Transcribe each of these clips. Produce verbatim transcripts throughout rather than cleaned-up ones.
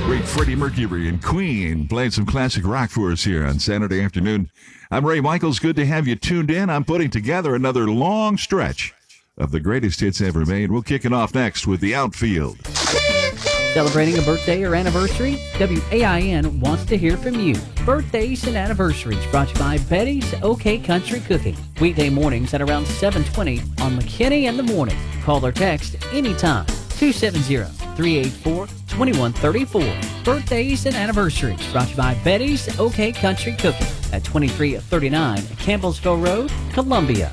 Great Freddie Mercury and Queen playing some classic rock for us here on Saturday afternoon. I'm Ray Michaels. Good to have you tuned in. I'm putting together another long stretch of the greatest hits ever made. We'll kick it off next with the outfield. Celebrating a birthday or anniversary? W A I N wants to hear from you. Birthdays and anniversaries brought to you by Betty's OK Country Cooking. Weekday mornings at around seven twenty on McKinney in the Morning. Call or text anytime. two seven zero, three eight four, two one three four. Birthdays and anniversaries brought to you by Betty's OK Country Cooking at twenty-three thirty-nine Campbellsville Road, Columbia.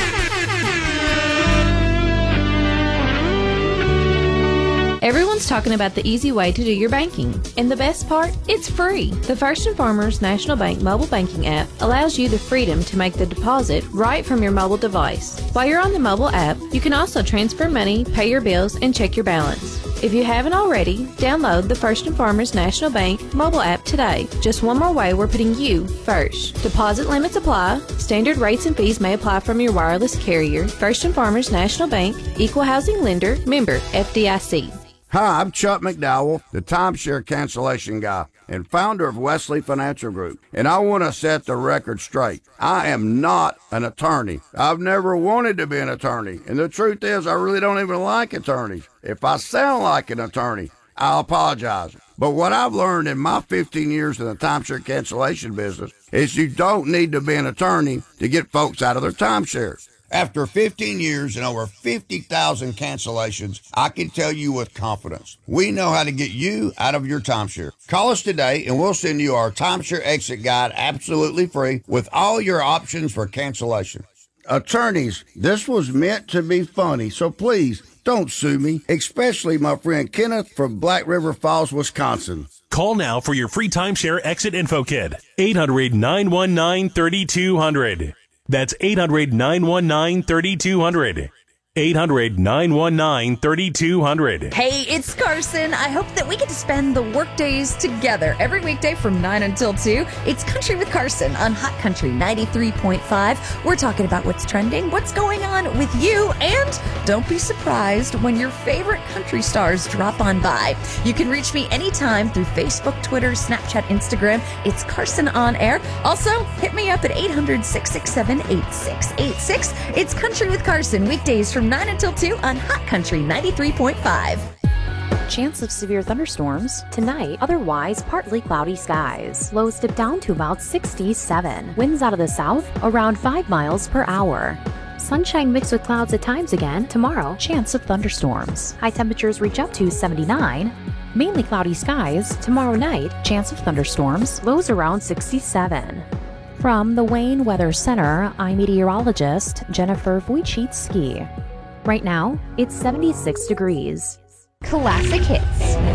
Everyone's talking about the easy way to do your banking. And the best part? It's free. The First and Farmers National Bank mobile banking app allows you the freedom to make the deposit right from your mobile device. While you're on the mobile app, you can also transfer money, pay your bills, and check your balance. If you haven't already, download the First and Farmers National Bank mobile app today. Just one more way we're putting you first. Deposit limits apply. Standard rates and fees may apply from your wireless carrier. First and Farmers National Bank, Equal Housing Lender, member F D I C. Hi, I'm Chuck McDowell, the timeshare cancellation guy and founder of Wesley Financial Group, and I want to set the record straight. I am not an attorney. I've never wanted to be an attorney, and the truth is I really don't even like attorneys. If I sound like an attorney, I'll apologize. But what I've learned in my fifteen years in the timeshare cancellation business is you don't need to be an attorney to get folks out of their timeshares. After fifteen years and over fifty thousand cancellations, I can tell you with confidence, we know how to get you out of your timeshare. Call us today and we'll send you our timeshare exit guide absolutely free with all your options for cancellation. Attorneys, this was meant to be funny, so please don't sue me, especially my friend Kenneth from Black River Falls, Wisconsin. Call now for your free timeshare exit info kit. eight hundred, nine one nine, three two zero zero. That's eight hundred, nine one nine, three two zero zero. eight hundred, nine one nine, three two zero zero. Hey, it's Carson. I hope that we get to spend the work days together every weekday from nine until two. It's Country with Carson on Hot Country ninety-three point five. We're talking about what's trending, what's going on with you, and don't be surprised when your favorite country stars drop on by. You can reach me anytime through Facebook, Twitter, Snapchat, Instagram. It's Carson on Air. Also, hit me up at eight hundred, six six seven, eight six eight six. It's Country with Carson, weekdays from nine until two on Hot Country ninety-three point five. Chance of severe thunderstorms tonight, otherwise partly cloudy skies. Lows dip down to about sixty-seven. Winds out of the south around five miles per hour. Sunshine mixed with clouds at times again. Tomorrow, chance of thunderstorms. High temperatures reach up to seventy-nine. Mainly cloudy skies. Tomorrow night, chance of thunderstorms. Lows around sixty-seven. From the Wayne Weather Center, I'm meteorologist Jennifer Wojcicki. Right now, it's seventy-six degrees. Classic hits.